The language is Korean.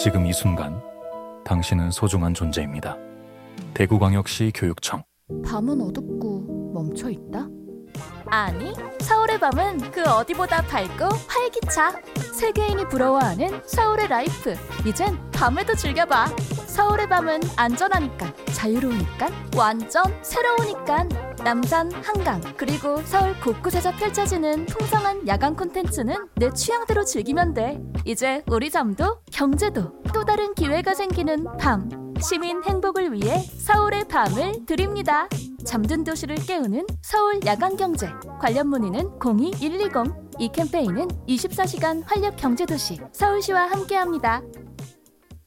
지금 이 순간 당신은 소중한 존재입니다. 대구광역시 교육청. 밤은 어둡고 멈춰있다? 아니, 서울의 밤은 그 어디보다 밝고 활기차. 세계인이 부러워하는 서울의 라이프. 이젠 밤에도 즐겨봐. 서울의 밤은 안전하니까, 자유로우니까, 완전 새로우니까. 남산, 한강, 그리고 서울 곳곳에서 펼쳐지는 풍성한 야간 콘텐츠는 내 취향대로 즐기면 돼. 이제 우리 잠도 경제도 또 다른 기회가 생기는 밤. 시민 행복을 위해 서울의 밤을 드립니다. 잠든 도시를 깨우는 서울 야간경제. 관련 문의는 02-120. 이 캠페인은 24시간 활력 경제도시 서울시와 함께합니다.